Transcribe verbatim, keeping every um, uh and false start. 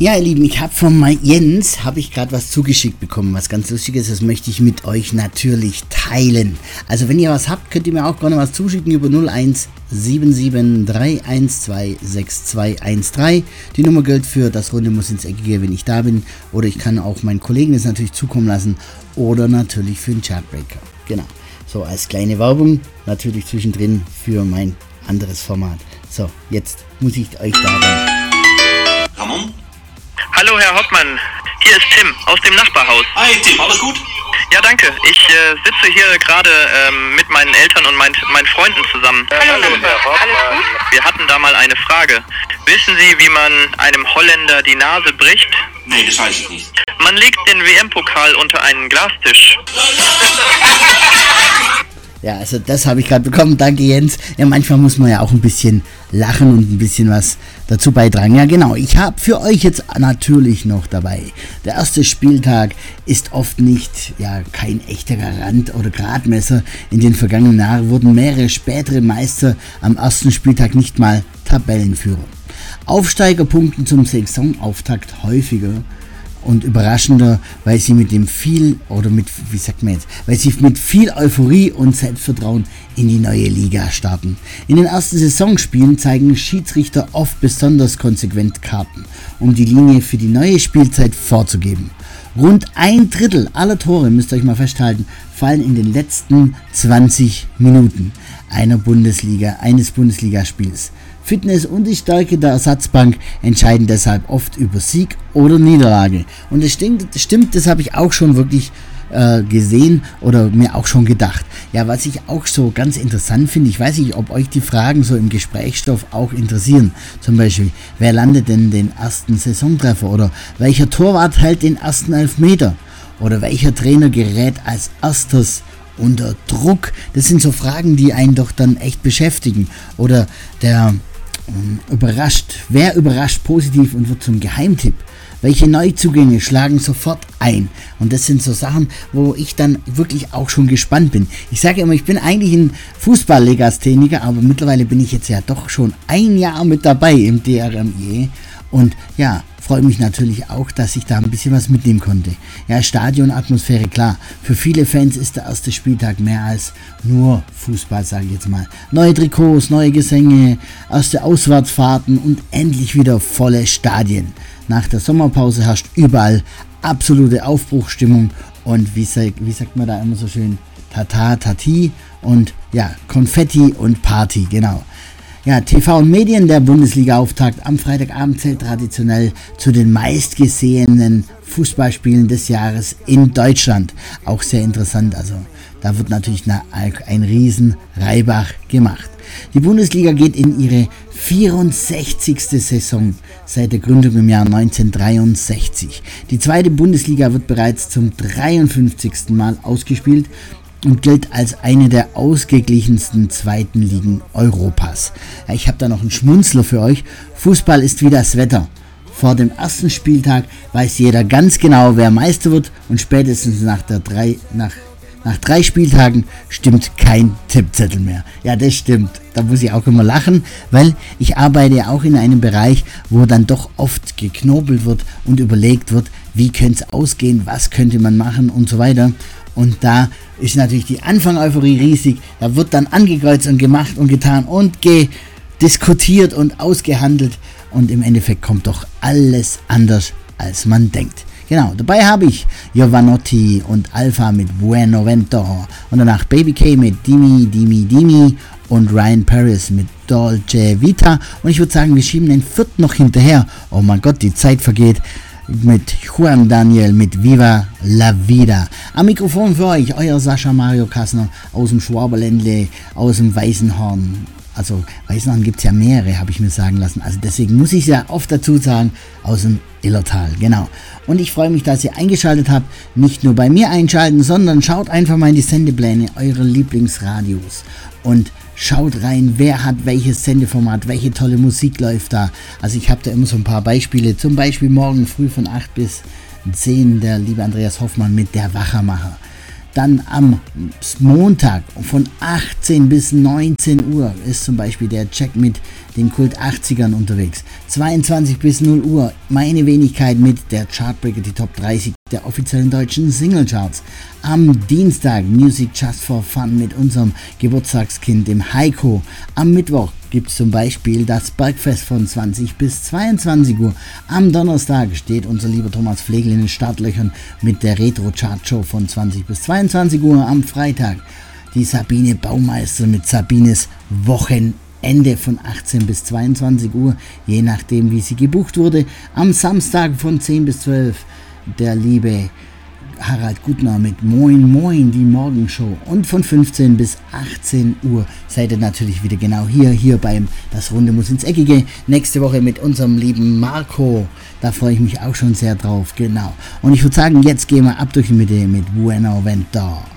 Ja, ihr Lieben, ich habe von mein Jens, habe ich gerade was zugeschickt bekommen, was ganz Lustiges, das möchte ich mit euch natürlich teilen. Also wenn ihr was habt, könnt ihr mir auch gerne was zuschicken über null eins sieben sieben drei eins zwei sechs zwei eins drei. Die Nummer gilt für das Runde muss ins Eckige, wenn ich da bin. Oder ich kann auch meinen Kollegen das natürlich zukommen lassen. Oder natürlich für den Chartbreaker. Genau, so als kleine Werbung, natürlich zwischendrin für mein anderes Format. So, jetzt muss ich euch da rein. Ramon? Hallo Herr Hoffmann, hier ist Tim aus dem Nachbarhaus. Hi Tim, alles gut? Ja, danke. Ich äh, sitze hier gerade ähm, mit meinen Eltern und mein, meinen Freunden zusammen. Hallo, Herr Hoffmann. Alles gut? Wir hatten da mal eine Frage. Wissen Sie, wie man einem Holländer die Nase bricht? Nee, das weiß ich nicht. Man legt den W M-Pokal unter einen Glastisch. Ja, also das habe ich gerade bekommen. Danke, Jens. Ja, manchmal muss man ja auch ein bisschen lachen und ein bisschen was dazu beitragen. Ja, genau. Ich habe für euch jetzt natürlich noch dabei. Der erste Spieltag ist oft nicht, ja, kein echter Garant oder Gradmesser. In den vergangenen Jahren wurden mehrere spätere Meister am ersten Spieltag nicht mal Tabellenführer. Aufsteiger punkten zum Saisonauftakt häufiger und überraschender, weil sie mit dem viel, oder mit, wie sagt man jetzt, weil sie mit viel Euphorie und Selbstvertrauen in die neue Liga starten. In den ersten Saisonspielen zeigen Schiedsrichter oft besonders konsequent Karten, um die Linie für die neue Spielzeit vorzugeben. Rund ein Drittel aller Tore, müsst ihr euch mal festhalten, fallen in den letzten zwanzig Minuten einer Bundesliga, eines Bundesligaspiels. Fitness und die Stärke der Ersatzbank entscheiden deshalb oft über Sieg oder Niederlage. Und das stimmt, das, stimmt, das habe ich auch schon wirklich äh, gesehen oder mir auch schon gedacht. Ja, was ich auch so ganz interessant finde, ich weiß nicht, ob euch die Fragen so im Gesprächsstoff auch interessieren. Zum Beispiel, wer landet denn den ersten Saisontreffer? Oder welcher Torwart hält den ersten Elfmeter? Oder welcher Trainer gerät als erstes unter Druck? Das sind so Fragen, die einen doch dann echt beschäftigen. Oder der Überrascht, wer überrascht positiv und wird zum Geheimtipp? Welche Neuzugänge schlagen sofort ein? Und das sind so Sachen, wo ich dann wirklich auch schon gespannt bin. Ich sage immer, ich bin eigentlich ein Fußball-Legastheniker, aber mittlerweile bin ich jetzt ja doch schon ein Jahr mit dabei im D R M I. Und ja, freue mich natürlich auch, dass ich da ein bisschen was mitnehmen konnte. Ja, Stadionatmosphäre, klar. Für viele Fans ist der erste Spieltag mehr als nur Fußball, sage ich jetzt mal. Neue Trikots, neue Gesänge, erste Auswärtsfahrten und endlich wieder volle Stadien. Nach der Sommerpause herrscht überall absolute Aufbruchsstimmung und wie, sag, wie sagt man da immer so schön, Tata, Tati und ja, Konfetti und Party, genau. Ja, T V und Medien, der Bundesliga-Auftakt am Freitagabend zählt traditionell zu den meistgesehenen Fußballspielen des Jahres in Deutschland. Auch sehr interessant, also da wird natürlich ein riesen Reibach gemacht. Die Bundesliga geht in ihre vierundsechzigste Saison seit der Gründung im Jahr neunzehnhundertdreiundsechzig. Die zweite Bundesliga wird bereits zum dreiundfünfzigsten Mal ausgespielt und gilt als eine der ausgeglichensten zweiten Ligen Europas. Ja, ich habe da noch einen Schmunzler für euch. Fußball ist wie das Wetter. Vor dem ersten Spieltag weiß jeder ganz genau, wer Meister wird und spätestens nach, der drei, nach, nach drei Spieltagen stimmt kein Tippzettel mehr. Ja, das stimmt. Da muss ich auch immer lachen, weil ich arbeite ja auch in einem Bereich, wo dann doch oft geknobelt wird und überlegt wird, wie könnte es ausgehen, was könnte man machen und so weiter. Und da ist natürlich die Anfang-Euphorie riesig. Da wird dann angekreuzt und gemacht und getan und gediskutiert und ausgehandelt. Und im Endeffekt kommt doch alles anders, als man denkt. Genau, dabei habe ich Jovanotti und Alpha mit Bueno Vento. Und danach Baby K mit Dimi, Dimi, Dimi. Und Ryan Paris mit Dolce Vita. Und ich würde sagen, wir schieben den vierten noch hinterher. Oh mein Gott, die Zeit vergeht. Mit Juan Daniel mit Viva la Vida. Am Mikrofon für euch, euer Sascha Mario Kassner aus dem Schwaberländle, aus dem Weißenhorn. Also Weißenhorn gibt es ja mehrere, habe ich mir sagen lassen. Also deswegen muss ich ja oft dazu sagen, aus dem Illertal, genau. Und ich freue mich, dass ihr eingeschaltet habt. Nicht nur bei mir einschalten, sondern schaut einfach mal in die Sendepläne eurer Lieblingsradios. Und schaut rein, wer hat welches Sendeformat, welche tolle Musik läuft da. Also ich habe da immer so ein paar Beispiele. Zum Beispiel morgen früh von acht bis zehn der liebe Andreas Hoffmann mit Der Wachermacher. Dann am Montag von achtzehn bis neunzehn Uhr ist zum Beispiel der Jack mit den Kult achtzigern unterwegs. zweiundzwanzig bis null Uhr meine Wenigkeit mit der Chartbreaker, die Top dreißig der offiziellen deutschen Singlecharts. Am Dienstag Music Just for Fun mit unserem Geburtstagskind, dem Heiko. Am Mittwoch gibt es zum Beispiel das Bergfest von zwanzig bis zweiundzwanzig Uhr. Am Donnerstag steht unser lieber Thomas Flegel in den Startlöchern mit der Retro-Chart-Show von zwanzig bis zweiundzwanzig Uhr. Am Freitag die Sabine Baumeister mit Sabines Wochenende von achtzehn bis zweiundzwanzig Uhr, je nachdem wie sie gebucht wurde. Am Samstag von zehn bis zwölf der liebe Harald Gutner mit Moin Moin, die Morgenshow. Und von fünfzehn bis achtzehn Uhr seid ihr natürlich wieder genau hier, hier beim Das Runde muss ins Eckige. Nächste Woche mit unserem lieben Marco. Da freue ich mich auch schon sehr drauf, genau. Und ich würde sagen, jetzt gehen wir ab durch die Mitte mit Bueno Vento.